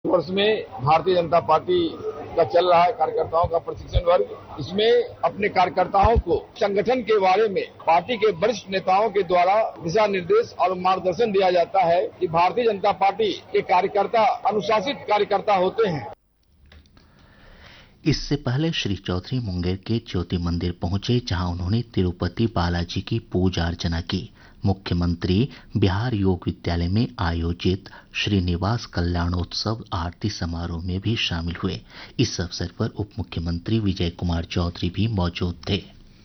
वर्ष में भारतीय जनता पार्टी का चल रहा है कार्यकर्ताओं का प्रशिक्षण वर्ग। इसमें अपने कार्यकर्ताओं को संगठन के बारे में पार्टी के वरिष्ठ नेताओं के द्वारा दिशा निर्देश और मार्गदर्शन दिया जाता है कि भारतीय जनता पार्टी के कार्यकर्ता अनुशासित कार्यकर्ता होते हैं। इससे पहले श्री चौधरी मुंगेर के ज्योति मंदिर पहुंचे, जहां उन्होंने तिरुपति बालाजी की पूजा अर्चना की। मुख्यमंत्री बिहार योग विद्यालय में आयोजित श्रीनिवास कल्याणोत्सव आरती समारोह में भी शामिल हुए। इस अवसर पर उप मुख्यमंत्री विजय कुमार चौधरी भी मौजूद थे।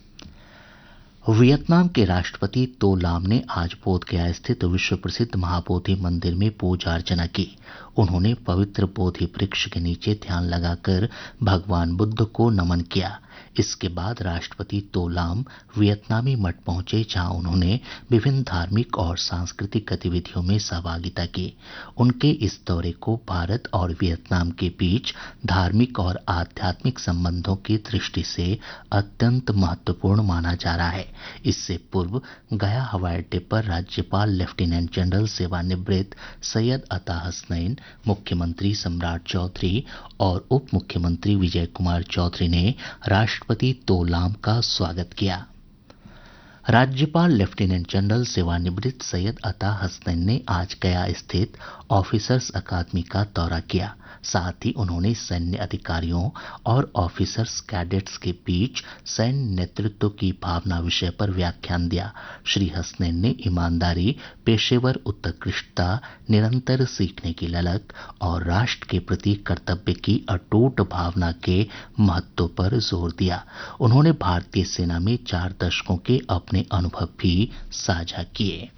वियतनाम के राष्ट्रपति तो लाम ने आज बोधगया स्थित विश्व प्रसिद्ध महाबोधि मंदिर में पूजा अर्चना की। उन्होंने पवित्र बोधि वृक्ष के नीचे ध्यान लगाकर भगवान बुद्ध को नमन किया। इसके बाद राष्ट्रपति तो लाम वियतनामी मठ पहुंचे, जहां उन्होंने विभिन्न धार्मिक और सांस्कृतिक गतिविधियों में सहभागिता की। उनके इस दौरे को भारत और वियतनाम के बीच धार्मिक और आध्यात्मिक संबंधों की दृष्टि से अत्यंत महत्वपूर्ण माना जा रहा है। इससे पूर्व गया हवाई अड्डे पर राज्यपाल लेफ्टिनेंट जनरल सेवानिवृत्त सैयद अता हसनैन, मुख्यमंत्री सम्राट चौधरी और उप मुख्यमंत्री विजय कुमार चौधरी ने राष्ट्रपति तो लाम का स्वागत किया। राज्यपाल लेफ्टिनेंट जनरल सेवानिवृत्त सैयद अता हसनैन ने आज गया स्थित ऑफिसर्स अकादमी का दौरा किया। साथ ही उन्होंने सैन्य अधिकारियों और ऑफिसर्स कैडेट्स के बीच सैन्य नेतृत्व की भावना विषय पर व्याख्यान दिया। श्री हसनैन ने ईमानदारी, पेशेवर उत्कृष्टता, निरंतर सीखने की ललक और राष्ट्र के प्रति कर्तव्य की अटूट भावना के महत्व पर जोर दिया। उन्होंने भारतीय सेना में 4 दशकों के अपने अनुभव भी साझा किए।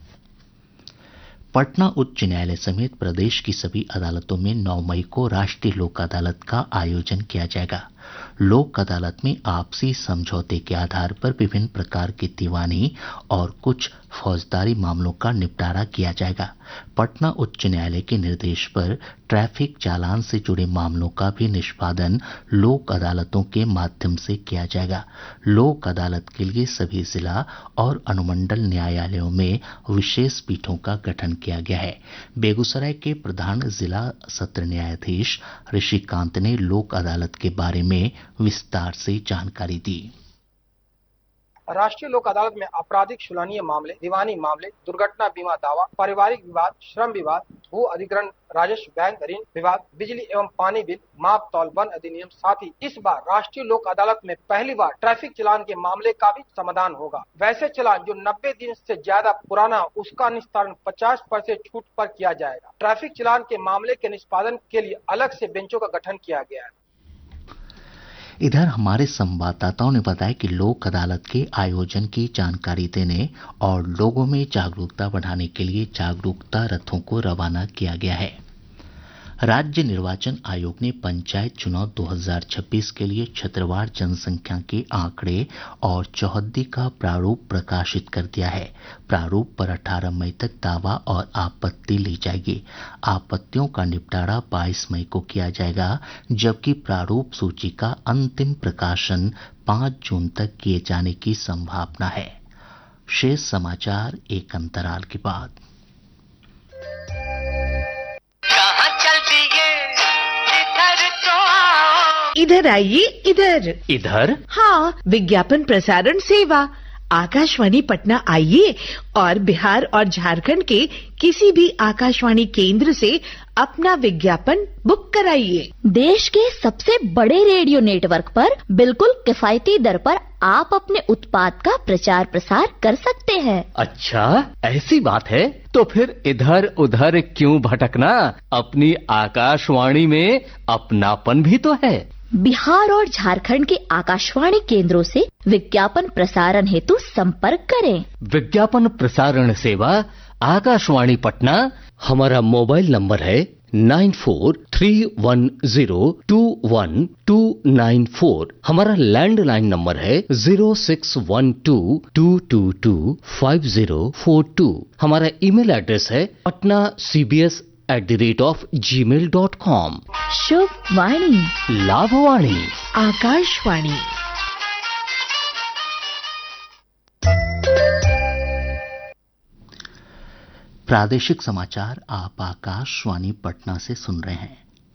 पटना उच्च न्यायालय समेत प्रदेश की सभी अदालतों में 9 मई को राष्ट्रीय लोक अदालत का आयोजन किया जाएगा। लोक अदालत में आपसी समझौते के आधार पर विभिन्न प्रकार की दीवानी और कुछ फौजदारी मामलों का निपटारा किया जाएगा। पटना उच्च न्यायालय के निर्देश पर ट्रैफिक चालान से जुड़े मामलों का भी निष्पादन लोक अदालतों के माध्यम से किया जाएगा। लोक अदालत के लिए सभी जिला और अनुमंडल न्यायालयों में विशेष पीठों का गठन किया गया है। बेगूसराय के प्रधान जिला सत्र न्यायाधीश ऋषिकांत ने लोक अदालत के बारे में विस्तार से जानकारी दी। राष्ट्रीय लोक अदालत में आपराधिक शुल्कीय मामले, दीवानी मामले, दुर्घटना बीमा दावा, पारिवारिक विवाद, श्रम विवाद, भू अधिग्रहण, राजस्व, बैंक ऋण विवाद, बिजली एवं पानी बिल, माप तौल, वन अधिनियम। साथ ही इस बार राष्ट्रीय लोक अदालत में पहली बार ट्रैफिक चालान के मामले का भी समाधान होगा। वैसे चालान जो 90 दिन से ज्यादा पुराना, उसका निस्तारण 50% छूट पर किया जाएगा। ट्रैफिक चालान के मामले के निष्पादन के लिए अलग से बेंचों का गठन किया गया है। इधर हमारे संवाददाताओं ने बताया कि लोक अदालत के आयोजन की जानकारी देने और लोगों में जागरूकता बढ़ाने के लिए जागरूकता रथों को रवाना किया गया है। राज्य निर्वाचन आयोग ने पंचायत चुनाव 2026 के लिए क्षेत्रवार जनसंख्या के आंकड़े और चौहद्दी का प्रारूप प्रकाशित कर दिया है। प्रारूप पर 18 मई तक दावा और आपत्ति ली जाएगी। आपत्तियों का निपटारा 22 मई को किया जाएगा, जबकि प्रारूप सूची का अंतिम प्रकाशन 5 जून तक किए जाने की संभावना है। शेष समाचार एक अंतराल के बाद। इधर आइए, इधर। इधर? हाँ, विज्ञापन प्रसारण सेवा आकाशवाणी पटना आइए और बिहार और झारखंड के किसी भी आकाशवाणी केंद्र से अपना विज्ञापन बुक कराइए। देश के सबसे बड़े रेडियो नेटवर्क पर बिल्कुल किफायती दर पर आप अपने उत्पाद का प्रचार प्रसार कर सकते हैं। अच्छा, ऐसी बात है तो फिर इधर उधर क्यों भटकना, अपनी आकाशवाणी में अपनापन भी तो है। बिहार और झारखंड के आकाशवाणी केंद्रों से विज्ञापन प्रसारण हेतु संपर्क करें। विज्ञापन प्रसारण सेवा आकाशवाणी पटना। हमारा मोबाइल नंबर है 9431021294। हमारा लैंडलाइन नंबर है 0612225042। हमारा ईमेल एड्रेस है patnacbs@gmail.com। शुभ वाणी, लाभवाणी, आकाशवाणी। प्रादेशिक समाचार आप आकाशवाणी पटना से सुन रहे हैं।